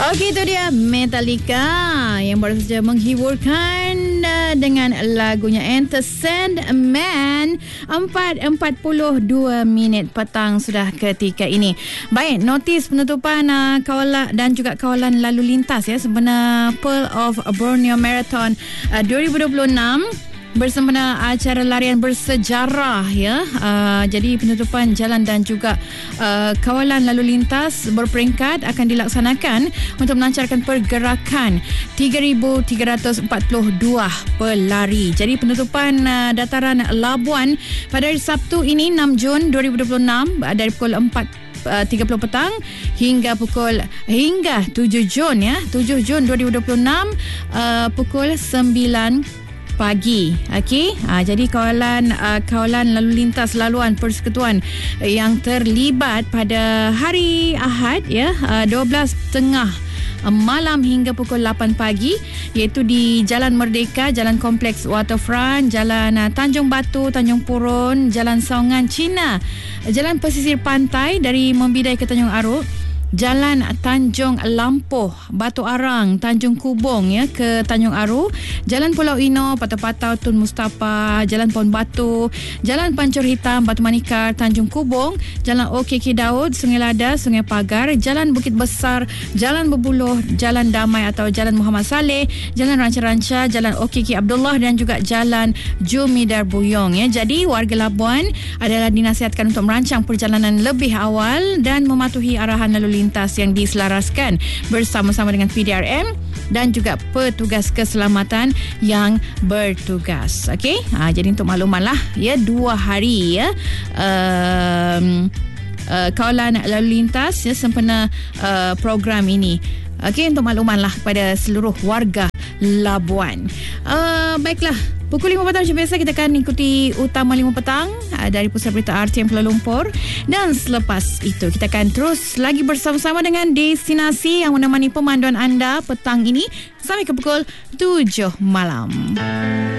Okey, itu dia Metallica yang baru saja menghiburkan dengan lagunya Enter Sandman. 4:42 petang sudah ketika ini. Baik, notis penutupan kawalan dan juga kawalan lalu lintas ya sebenar Pearl of Borneo Marathon 2026 bersempena acara larian bersejarah ya. Jadi penutupan jalan dan juga kawalan lalu lintas berperingkat akan dilaksanakan untuk melancarkan pergerakan 3,342 pelari. Jadi penutupan dataran Labuan pada hari Sabtu ini 6 Jun 2026 dari pukul 4:30 petang hingga 7 Jun ya 7 Jun 2026 pukul 9 pagi. Okey. Jadi kawalan lalu lintas laluan persekutuan yang terlibat pada hari Ahad ya 12:30 malam hingga pukul 8 pagi iaitu di Jalan Merdeka, Jalan Kompleks Waterfront, Jalan Tanjung Batu, Tanjung Purun, Jalan Saungan Cina, Jalan Pesisir Pantai dari Membidai ke Tanjung Aruk, Jalan Tanjung Lampuh, Batu Arang, Tanjung Kubong ya ke Tanjung Aru, Jalan Pulau Ino, Patau-Patau, Tun Mustapa, Jalan Pohon Batu, Jalan Pancur Hitam, Batu Manikar, Tanjung Kubong, Jalan OKK Daud, Sungai Lada, Sungai Pagar, Jalan Bukit Besar, Jalan Berbuluh, Jalan Damai atau Jalan Muhammad Saleh, Jalan Ranca-Ranca, Jalan OKK Abdullah dan juga Jalan Jumidar Buyong ya. Jadi warga Labuan adalah dinasihatkan untuk merancang perjalanan lebih awal dan mematuhi arahan lalu lintas yang diselaraskan bersama-sama dengan PDRM dan juga petugas keselamatan yang bertugas. Okey, jadi untuk makluman lah ya 2 hari ya kawalan lalu lintas ya sempena program ini. Okey, untuk makluman lah kepada seluruh warga Labuan. Baiklah, pukul 5 petang macam biasa kita akan ikuti Utama 5 petang dari Pusat Berita RTM Kuala Lumpur. Dan selepas itu kita akan terus lagi bersama-sama dengan Destinasi yang menemani pemanduan anda petang ini sampai ke pukul 7 malam.